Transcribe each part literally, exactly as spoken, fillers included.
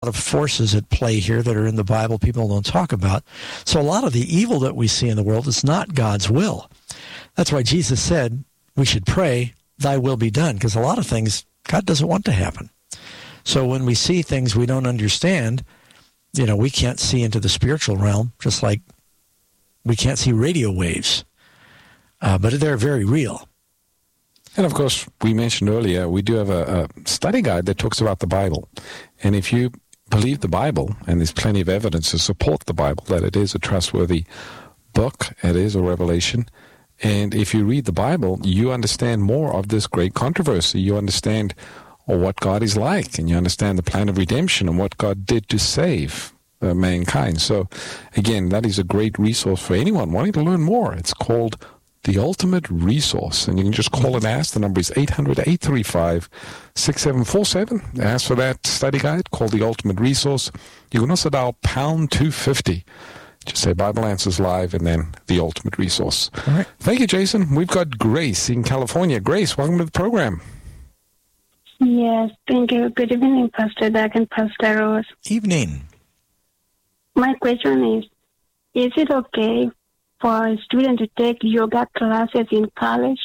of forces at play here that are in the Bible people don't talk about. So a lot of the evil that we see in the world is not God's will. That's why Jesus said we should pray, thy will be done, because a lot of things God doesn't want to happen. So when we see things we don't understand, you know, we can't see into the spiritual realm, just like we can't see radio waves. Uh, but they're very real. And, of course, we mentioned earlier, we do have a, a study guide that talks about the Bible. And if you believe the Bible, and there's plenty of evidence to support the Bible, that it is a trustworthy book, it is a revelation. And if you read the Bible, you understand more of this great controversy. You understand what God is like, and you understand the plan of redemption and what God did to save uh, mankind. So, again, that is a great resource for anyone wanting to learn more. It's called The Ultimate Resource, and you can just call and ask. The number is eight hundred, eight three five, six seven four seven. Ask for that study guide called The Ultimate Resource. You can also dial pound two fifty. Just say Bible Answers Live and then The Ultimate Resource. All right. Thank you, Jason. We've got Grace in California. Grace, welcome to the program. Yes, thank you. Good evening, Pastor Doug and Pastor Rose. Evening. My question is, is it okay for a student to take yoga classes in college?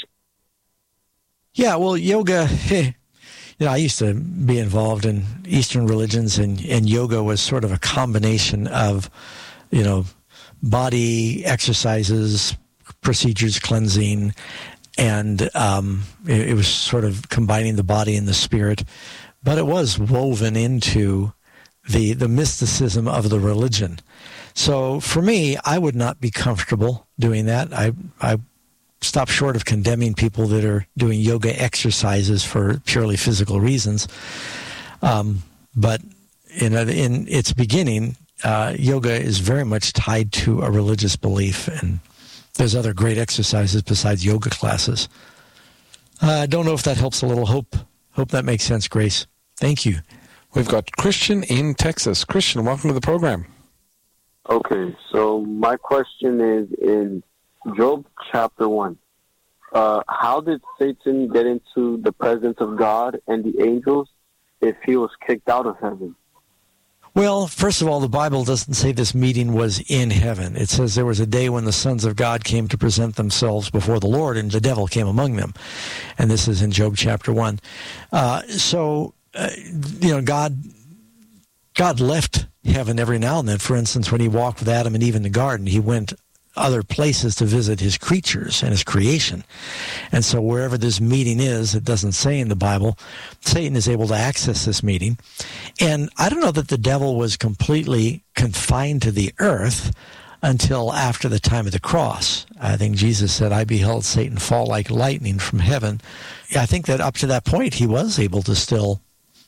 Yeah, well, yoga, you know, I used to be involved in Eastern religions, and, and yoga was sort of a combination of, you know, body exercises, procedures, cleansing, and um, it, it was sort of combining the body and the spirit. But it was woven into the the mysticism of the religion. So for me, I would not be comfortable doing that. I I stop short of condemning people that are doing yoga exercises for purely physical reasons. Um, but in, in its beginning, uh, yoga is very much tied to a religious belief, and there's other great exercises besides yoga classes. Uh, I don't know if that helps a little. Hope hope that makes sense, Grace. Thank you. We've got Christian in Texas. Christian, welcome to the program. Okay, so my question is in Job chapter one. Uh, how did Satan get into the presence of God and the angels if he was kicked out of heaven? Well, first of all, the Bible doesn't say this meeting was in heaven. It says there was a day when the sons of God came to present themselves before the Lord, and the devil came among them. And this is in Job chapter one. Uh, so, uh, you know, God, God left heaven every now and then. For instance, when he walked with Adam and Eve in the garden, he went other places to visit his creatures and his creation. And so wherever this meeting is, it doesn't say in the Bible, Satan is able to access this meeting. And I don't know that the devil was completely confined to the earth until after the time of the cross. I think Jesus said, I beheld Satan fall like lightning from heaven. I think that up to that point, he was able to still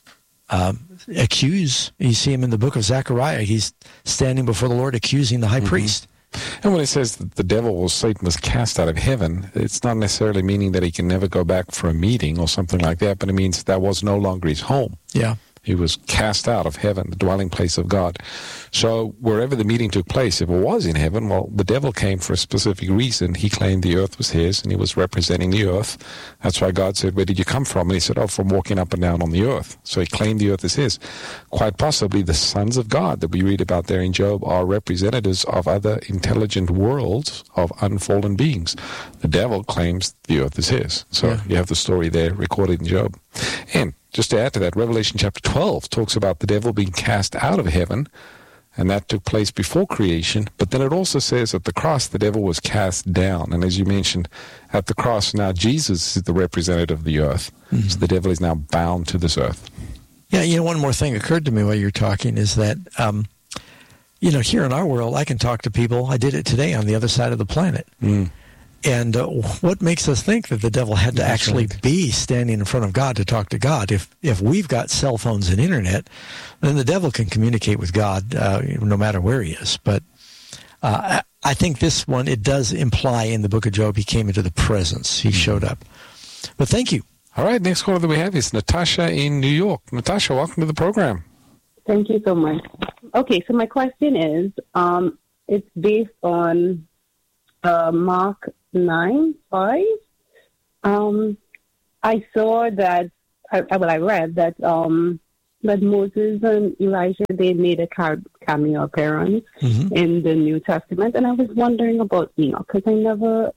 um, accuse. You see him in the book of Zechariah. He's standing before the Lord accusing the high mm-hmm. priest. And when it says that the devil or Satan was cast out of heaven, it's not necessarily meaning that he can never go back for a meeting or something like that, but it means that was no longer his home. Yeah. He was cast out of heaven, the dwelling place of God. So wherever the meeting took place, if it was in heaven, well, the devil came for a specific reason. He claimed the earth was his, and he was representing the earth. That's why God said, where did you come from? And he said, oh, from walking up and down on the earth. So he claimed the earth is his. Quite possibly the sons of God that we read about there in Job are representatives of other intelligent worlds of unfallen beings. The devil claims the earth is his. So yeah. you have the story there recorded in Job. And just to add to that, Revelation chapter twelve talks about the devil being cast out of heaven, and that took place before creation. But then it also says at the cross, the devil was cast down. And as you mentioned, at the cross, now Jesus is the representative of the earth. Mm-hmm. So the devil is now bound to this earth. Yeah, you know, one more thing occurred to me while you were talking is that, um, you know, here in our world, I can talk to people. I did it today on the other side of the planet. Mm. And uh, what makes us think that the devil had to That's actually right. be standing in front of God to talk to God? If if we've got cell phones and internet, then the devil can communicate with God uh, no matter where he is. But uh, I think this one, it does imply in the book of Job, he came into the presence. He showed up. But thank you. All right, next caller that we have is Natasha in New York. Natasha, welcome to the program. Thank you so much. Okay, so my question is, um, it's based on uh, Mark nine five. Um, I saw that, I, well, I read that um, that Moses and Elijah, they made a cameo appearance mm-hmm. in the New Testament. And I was wondering about Enoch, because I never,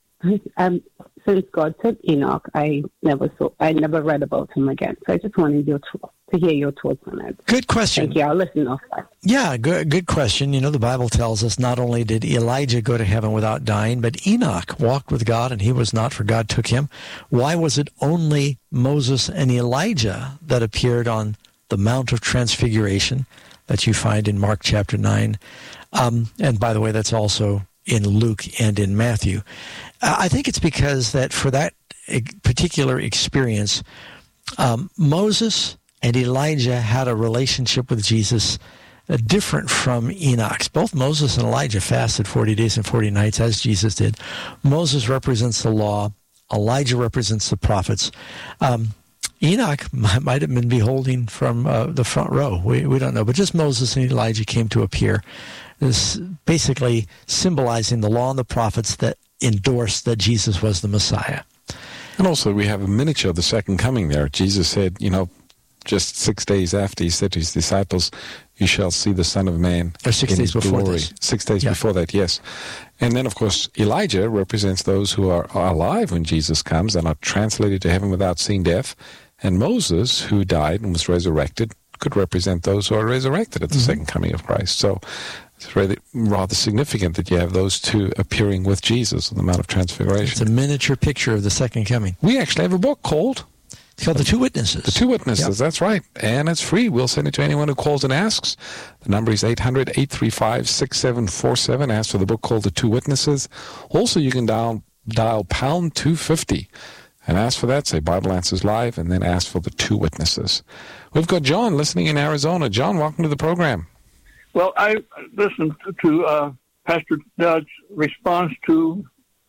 um, since God took Enoch, I never saw, I never read about him again. So I just wanted your to hear your thoughts on it. Good question. Thank you. I'll listen off that. Yeah, good, good question. You know, the Bible tells us not only did Elijah go to heaven without dying, but Enoch walked with God, and he was not, for God took him. Why was it only Moses and Elijah that appeared on the Mount of Transfiguration that you find in Mark chapter nine? Um, and by the way, that's also in Luke and in Matthew. I think it's because that for that particular experience, um, Moses and Elijah had a relationship with Jesus uh, different from Enoch's. Both Moses and Elijah fasted forty days and forty nights, as Jesus did. Moses represents the law. Elijah represents the prophets. Um, Enoch might have been beholding from uh, the front row. We, we don't know. But just Moses and Elijah came to appear. This basically symbolizing the law and the prophets that endorsed that Jesus was the Messiah. And also we have a miniature of the second coming there. Jesus said, you know, just six days after, he said to his disciples, you shall see the Son of Man or six in days his before glory. this. Six days yeah. before that, yes. And then, of course, Elijah represents those who are, are alive when Jesus comes and are translated to heaven without seeing death. And Moses, who died and was resurrected, could represent those who are resurrected at the mm-hmm. second coming of Christ. So it's really rather significant that you have those two appearing with Jesus on the Mount of Transfiguration. It's a miniature picture of the second coming. We actually have a book called... It's called The Two Witnesses. The Two Witnesses, yep. That's right. And it's free. We'll send it to anyone who calls and asks. The number is eight hundred, eight three five, six seven four seven. Ask for the book called The Two Witnesses. Also, you can dial, dial pound two fifty and ask for that. Say Bible Answers Live, and then ask for The Two Witnesses. We've got John listening in Arizona. John, welcome to the program. Well, I listened to uh, Pastor Doug's response to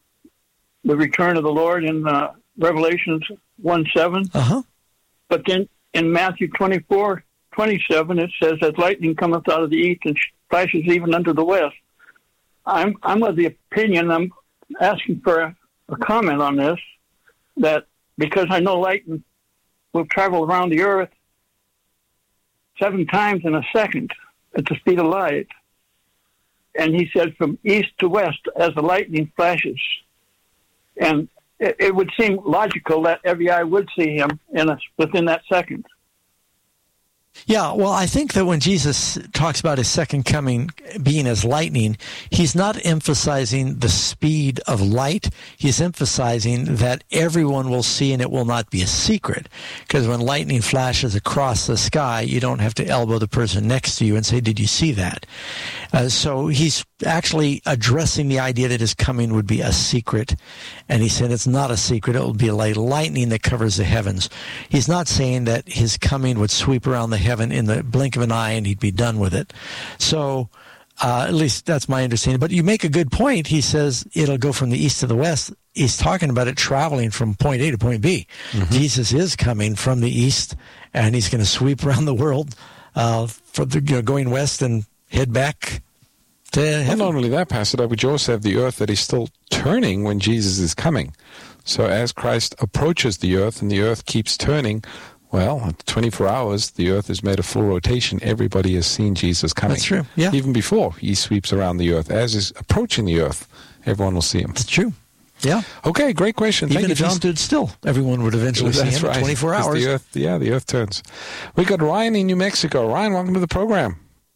the return of the Lord in uh, Revelations one seven. Uh-huh. But then in Matthew twenty-four twenty-seven, it says, as lightning cometh out of the east and flashes even unto the west. I'm I'm of the opinion, I'm asking for a, a comment on this, that because I know lightning will travel around the earth seven times in a second at the speed of light. And he said from east to west as the lightning flashes. And it, it would seem logical that every eye would see him in a, within that second. Yeah, well, I think that when Jesus talks about his second coming being as lightning, he's not emphasizing the speed of light. He's emphasizing that everyone will see and it will not be a secret. Because when lightning flashes across the sky, you don't have to elbow the person next to you and say, did you see that? Uh, so he's actually addressing the idea that his coming would be a secret. And he said it's not a secret. It will be like lightning that covers the heavens. He's not saying that his coming would sweep around the heaven in the blink of an eye and he'd be done with it. So uh, at least that's my understanding. But you make a good point. He says it'll go from the east to the west. He's talking about it traveling from point A to point B. Mm-hmm. Jesus is coming from the east, and he's going to sweep around the world uh, from the, you know, going west and head back to heaven. Not only that, Pastor, but we also have the earth that is still turning when Jesus is coming. So as Christ approaches the earth and the earth keeps turning, well, twenty-four hours, the earth is made a full rotation. Everybody has seen Jesus coming. That's true, yeah. Even before he sweeps around the earth. As he's approaching the earth, everyone will see him. That's true. Yeah. Okay, great question. Thank Even you, if John. he stood still, everyone would eventually That's see him right. in twenty-four hours. The earth, yeah, the earth turns. We got Ryan in New Mexico. Ryan, welcome to the program.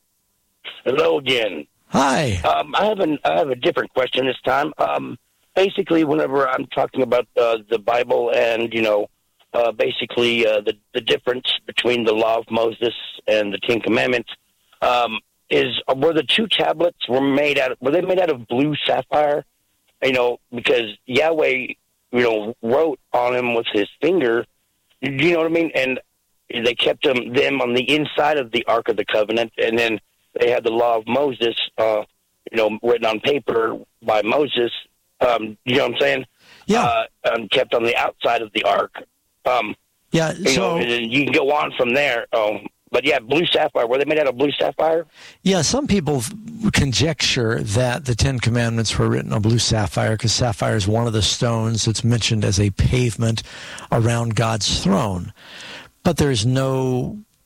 Hello again. Hi. Um, I have an I have a different question this time. Um, basically, whenever I'm talking about uh, the Bible and you know, uh, basically uh, the the difference between the Law of Moses and the Ten Commandments, um, is were the two tablets were made out of, were they made out of blue sapphire? You know, because Yahweh, you know, wrote on them with his finger. Do you know what I mean? And they kept them them on the inside of the Ark of the Covenant, and then they had the Law of Moses, uh, you know, written on paper by Moses. Um, you know what I'm saying? Yeah. Uh, and kept on the outside of the ark. Um, yeah. You so know, you can go on from there. Oh, but yeah, blue sapphire. Were they made out of blue sapphire? Yeah. Some people conjecture that the Ten Commandments were written on blue sapphire because sapphire is one of the stones that's mentioned as a pavement around God's throne. But there's no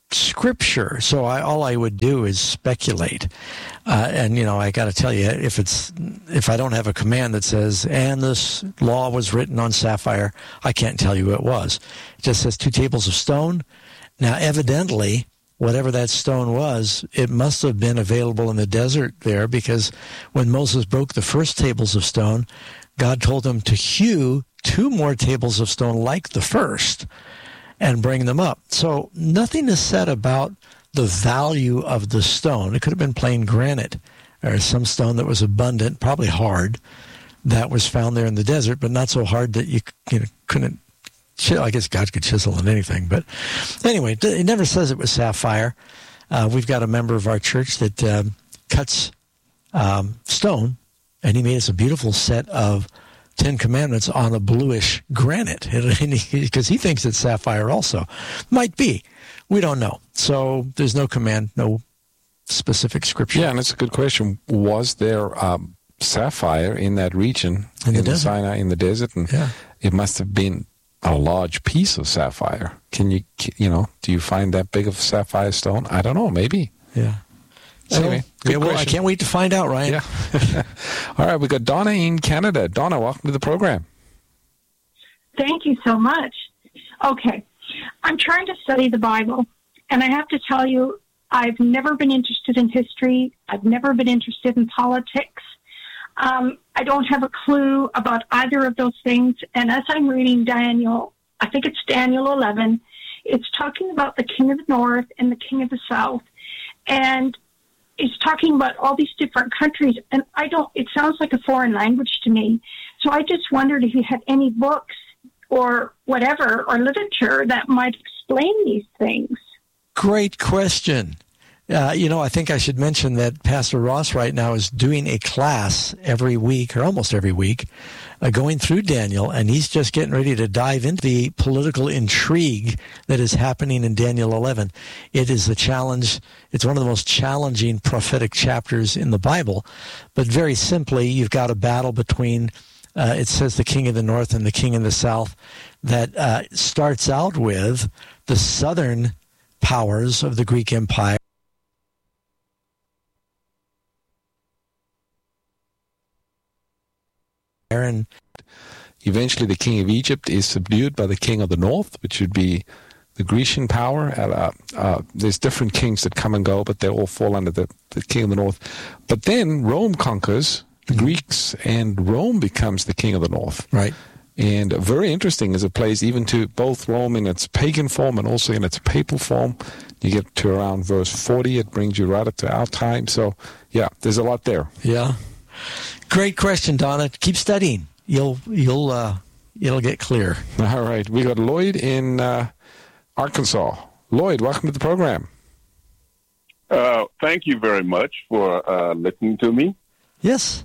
scripture, so I, all I would do is speculate. Uh, and, you know, I got to tell you, if it's if I don't have a command that says, and this law was written on sapphire, I can't tell you who it was. It just says two tables of stone. Now, evidently, whatever that stone was, it must have been available in the desert there, because when Moses broke the first tables of stone, God told him to hew two more tables of stone like the first and bring them up. So nothing is said about the value of the stone. It could have been plain granite or some stone that was abundant, probably hard, that was found there in the desert, but not so hard that you, you know, couldn't, I guess God could chisel in anything. But anyway, it never says it was sapphire. Uh, we've got a member of our church that um, cuts um, stone, and he made us a beautiful set of Ten Commandments on a bluish granite, because he thinks it's sapphire also. Might be. We don't know. So there's no command, no specific scripture. Yeah, and it's a good question. Was there um, sapphire in that region, in the, in the desert. Sinai, in the desert? And yeah. It must have been a large piece of sapphire. Can you, you know, do you find that big of sapphire stone? I don't know, maybe. Yeah. So, anyway, good yeah, well, question. I can't wait to find out, Ryan. Yeah. All right, we got Donna in Canada. Donna, welcome to the program. Thank you so much. Okay. I'm trying to study the Bible, and I have to tell you, I've never been interested in history. I've never been interested in politics. Um, I don't have a clue about either of those things. And as I'm reading Daniel, I think it's Daniel eleven, it's talking about the king of the north and the king of the south. And it's talking about all these different countries. And I don't, it sounds like a foreign language to me. So I just wondered if you had any books or whatever, or literature that might explain these things. Great question. Uh, you know, I think I should mention that Pastor Ross right now is doing a class every week, or almost every week, uh, going through Daniel, and he's just getting ready to dive into the political intrigue that is happening in Daniel eleven. It is a challenge. It's one of the most challenging prophetic chapters in the Bible. But very simply, you've got a battle between, uh, it says the king of the north and the king of the south, that uh, starts out with the southern powers of the Greek Empire. And eventually the king of Egypt is subdued by the king of the north, which would be the Grecian power. Uh, uh, there's different kings that come and go, but they all fall under the, the king of the north. But then Rome conquers the mm-hmm. Greeks, and Rome becomes the king of the north. Right. And very interesting as it plays even to both Rome in its pagan form and also in its papal form. You get to around verse forty, it brings you right up to our time. So, yeah, there's a lot there. Yeah. Great question, Donna. Keep studying. You'll you'll uh, it'll get clear. All right. We got Lloyd in uh, Arkansas. Lloyd, welcome to the program. Uh, thank you very much for uh, listening to me. Yes.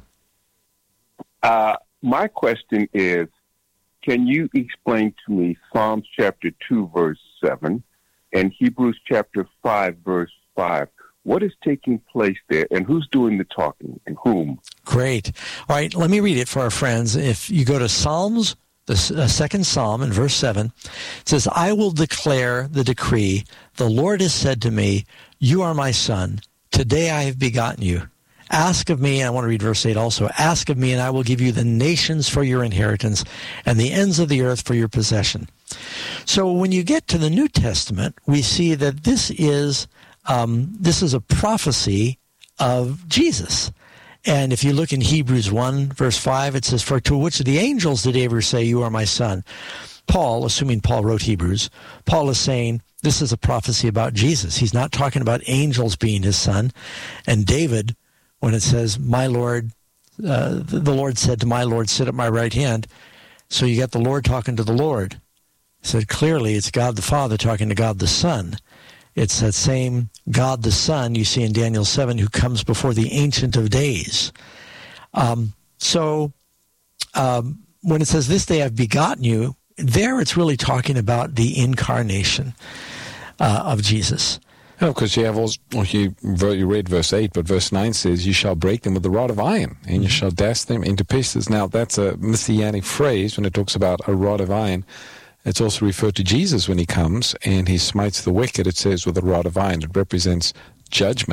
Uh, my question is, can you explain to me Psalms chapter two, verse seven, and Hebrews chapter five, verse five? What is taking place there, and who's doing the talking, and whom? Great. All right, let me read it for our friends. If you go to Psalms, the uh, second Psalm in verse seven, it says, I will declare the decree. The Lord has said to me, you are my son. Today I have begotten you. Ask of me, and I want to read verse eight also, ask of me, and I will give you the nations for your inheritance and the ends of the earth for your possession. So when you get to the New Testament, we see that this is um, this is a prophecy of Jesus. And if you look in Hebrews one, verse five, it says, for to which of the angels did ever say, you are my son? Paul, assuming Paul wrote Hebrews, Paul is saying this is a prophecy about Jesus. He's not talking about angels being his son. And David, when it says, my Lord, uh, the Lord said to my Lord, sit at my right hand. So you got the Lord talking to the Lord. So clearly it's God the Father talking to God the Son. It's that same God the Son you see in Daniel seven who comes before the Ancient of Days. Um, so um, when it says, this day I've begotten you, there it's really talking about the incarnation uh, of Jesus. No, because you have also, well, you, you read verse eight, but verse nine says, you shall break them with the rod of iron, and you shall dash them into pieces. Now, that's a messianic phrase when it talks about a rod of iron. It's also referred to Jesus when he comes and he smites the wicked, it says, with a rod of iron. It represents judgment.